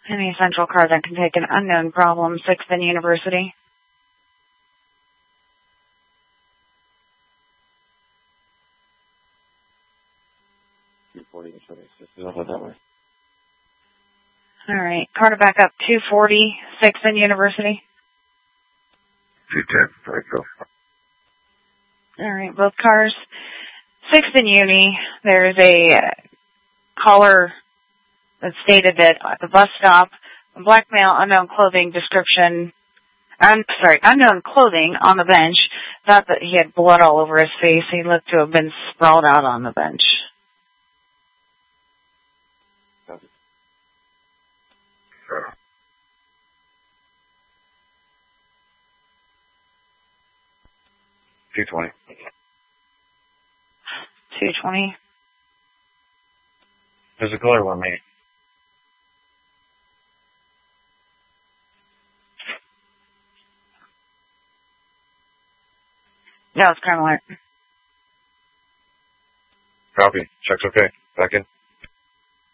Any central car that can take an unknown problem, 6th and University. All right, car to back up, 240, 6th and University. 210, right, go. All right, both cars. 6th and Uni, there's a caller that stated that at the bus stop, a black male, unknown clothing description, unknown clothing on the bench, thought that he had blood all over his face. He looked to have been sprawled out on the bench. Sure. 220. 220. There's a color one, mate. Yeah, it's crime alert. Copy. Check's okay. Back in.